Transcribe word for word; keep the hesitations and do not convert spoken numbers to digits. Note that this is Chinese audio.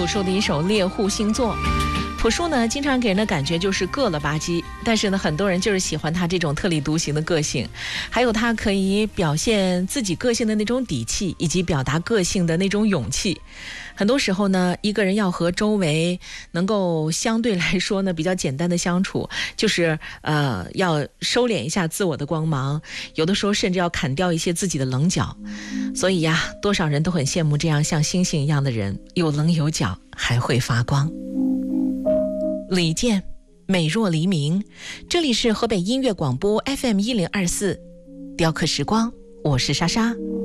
朴树的一首《猎户星座》。朴树呢，经常给人的感觉就是个了吧唧，但是呢，很多人就是喜欢他这种特立独行的个性，还有他可以表现自己个性的那种底气，以及表达个性的那种勇气。很多时候呢，一个人要和周围能够相对来说呢比较简单的相处，就是呃要收敛一下自我的光芒，有的时候甚至要砍掉一些自己的棱角。所以呀，多少人都很羡慕这样像星星一样的人，有棱有角，还会发光。李健，美若黎明。这里是河北音乐广播 F M 一零二四，雕刻时光，我是莎莎。